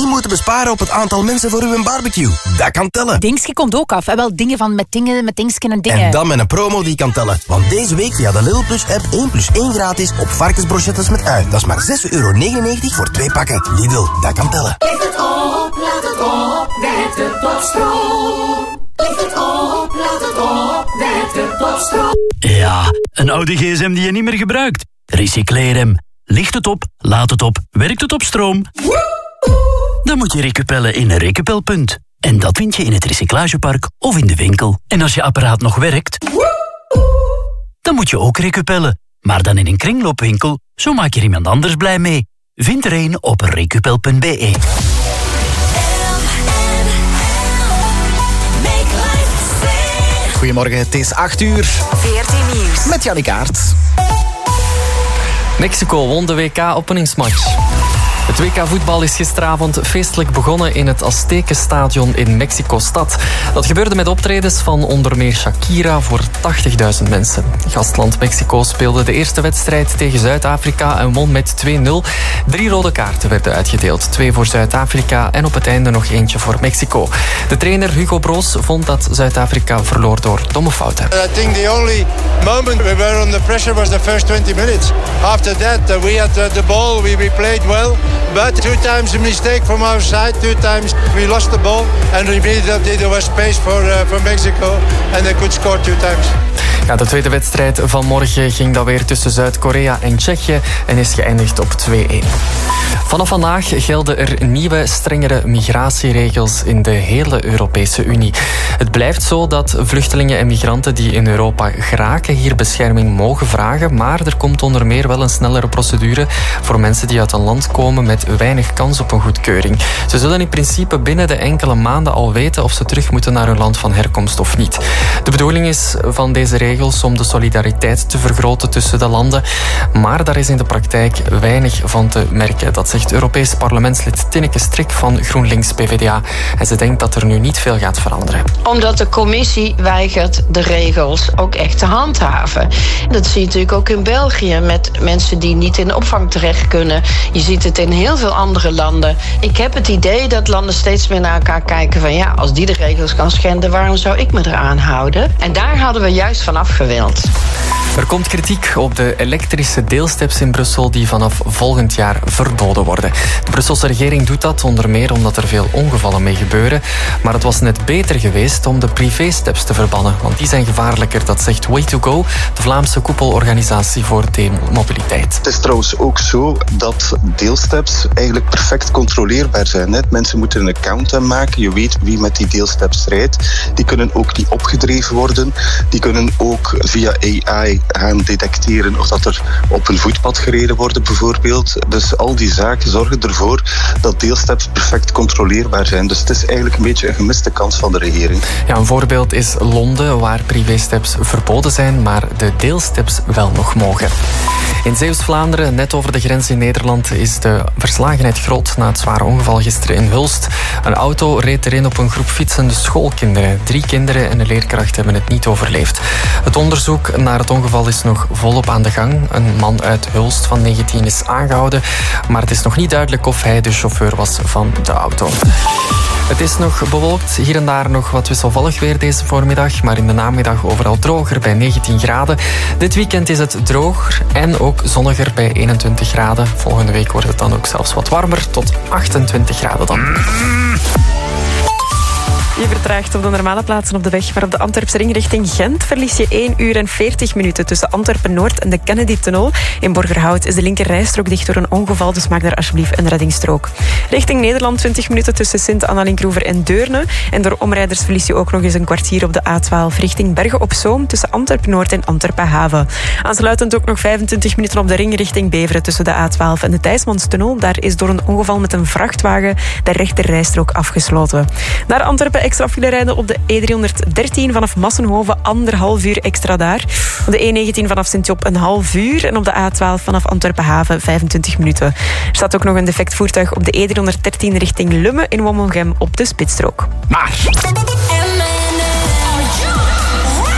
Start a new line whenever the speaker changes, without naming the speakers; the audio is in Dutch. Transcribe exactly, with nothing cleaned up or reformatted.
moeten besparen op het aantal mensen voor uw barbecue. Dat kan tellen.
Dingske komt ook af. En wel dingen van met dingen, met dingsken en dingen.
En dan met een promo die kan tellen. Want deze week via de Lidl Plus app één plus één gratis op varkensbrochettes met ui. Dat is maar zes euro negenennegentig voor twee pakken. Lidl, dat kan tellen.
Licht het op, laat het op, werkt het tot stroom. Licht het op, laat het op, werkt het tot stroom.
Ja, een oude gsm die je niet meer gebruikt. Recycleer hem. Licht het op, laat het op, werkt het op stroom. Dan moet je recupellen in een Recupelpunt. En dat vind je in het recyclagepark of in de winkel. En als je apparaat nog werkt, dan moet je ook recupellen. Maar dan in een kringloopwinkel, zo maak je iemand anders blij mee. Vind er een op recupel punt b e.
Goedemorgen, het is acht uur.
veertien Nieuws.
Met Jannie Kaart.
Mexico won de W K-openingsmatch. Het W K-voetbal is gisteravond feestelijk begonnen in het Aztekenstadion in Mexico-stad. Dat gebeurde met optredens van onder meer Shakira voor tachtigduizend mensen. Gastland Mexico speelde de eerste wedstrijd tegen Zuid-Afrika en won met twee nul. Drie rode kaarten werden uitgedeeld. Twee voor Zuid-Afrika en op het einde nog eentje voor Mexico. De trainer Hugo Broos vond dat Zuid-Afrika verloor door domme fouten.
I think the only moment we were under pressure was the first twenty minutes. After that uh, we had uh, the ball, we, we played well. But two times a mistake from our side, two times we lost the ball, and immediately there was space for, uh, for Mexico, and they could score two times.
Ja, de tweede wedstrijd van morgen ging dan weer tussen Zuid-Korea en Tsjechië en is geëindigd op twee één. Vanaf vandaag gelden er nieuwe, strengere migratieregels in de hele Europese Unie. Het blijft zo dat vluchtelingen en migranten die in Europa geraken hier bescherming mogen vragen, maar er komt onder meer wel een snellere procedure voor mensen die uit een land komen met weinig kans op een goedkeuring. Ze zullen in principe binnen de enkele maanden al weten of ze terug moeten naar hun land van herkomst of niet. De bedoeling is van deze regels om de solidariteit te vergroten tussen de landen, maar daar is in de praktijk weinig van te merken. Dat zegt Europees parlementslid Tineke Strik van GroenLinks P V D A. En ze denkt dat er nu niet veel gaat veranderen.
Omdat de commissie weigert de regels ook echt te handhaven. Dat zie je natuurlijk ook in België met mensen die niet in de opvang terecht kunnen. Je ziet het in heel veel andere landen. Ik heb het idee dat landen steeds meer naar elkaar kijken van ja, als die de regels kan schenden, waarom zou ik me eraan houden? En daar hadden we juist van afgewild.
Er komt kritiek op de elektrische deelsteps in Brussel die vanaf volgend jaar verboden worden. De Brusselse regering doet dat onder meer omdat er veel ongevallen mee gebeuren. Maar het was net beter geweest om de privésteps te verbannen, want die zijn gevaarlijker. Dat zegt Way to Go, de Vlaamse koepelorganisatie voor deelmobiliteit.
Het is trouwens ook zo dat deelsteps eigenlijk perfect controleerbaar zijn. Hè. Mensen moeten een account aanmaken. Je weet wie met die deelsteps rijdt. Die kunnen ook niet opgedreven worden. Die kunnen ook via A I gaan detecteren of dat er op een voetpad gereden wordt bijvoorbeeld. Dus al die zaken zorgen ervoor dat deelsteps perfect controleerbaar zijn. Dus het is eigenlijk een beetje een gemiste kans van de regering.
Ja, een voorbeeld is Londen, waar privésteps verboden zijn, maar de deelsteps wel nog mogen. In Zeeuws-Vlaanderen, net over de grens in Nederland, is de verslagenheid groot na het zware ongeval gisteren in Hulst. Een auto reed erin op een groep fietsende schoolkinderen. Drie kinderen en een leerkracht hebben het niet overleefd. Het onderzoek naar het ongeval is nog volop aan de gang. Een man uit Hulst van negentien is aangehouden, maar het is nog niet duidelijk of hij de chauffeur was van de auto. Het is nog bewolkt, hier en daar nog wat wisselvallig weer deze voormiddag, maar in de namiddag overal droger bij negentien graden. Dit weekend is het droger en ook zonniger bij eenentwintig graden. Volgende week wordt het dan ook zelfs wat warmer, tot achtentwintig graden dan.
Je vertraagt op de normale plaatsen op de weg, maar op de Antwerpse ring richting Gent verlies je één uur en veertig minuten tussen Antwerpen-Noord en de Kennedy-tunnel. In Borgerhout is de linker rijstrook dicht door een ongeval, dus maak daar alsjeblieft een reddingsstrook. Richting Nederland twintig minuten tussen Sint-Anna-Linkroever en Deurne. En door omrijders verlies je ook nog eens een kwartier op de A twaalf richting Bergen-op-Zoom tussen Antwerpen-Noord en Antwerpen-Haven. Aansluitend ook nog vijfentwintig minuten op de ring richting Beveren tussen de A twaalf en de Thijsmanstunnel. Daar is door een ongeval met een vrachtwagen de rechter rijstrook afgesloten. Naar Antwerpen extra file rijden op de E driehonderddertien vanaf Massenhoven, anderhalf uur extra daar. Op de E negentien vanaf Sint-Job een half uur en op de A twaalf vanaf Antwerpen-Haven vijfentwintig minuten. Er staat ook nog een defect voertuig op de E driehonderddertien richting Lummen in Wommelgem op de spitsstrook.
Maar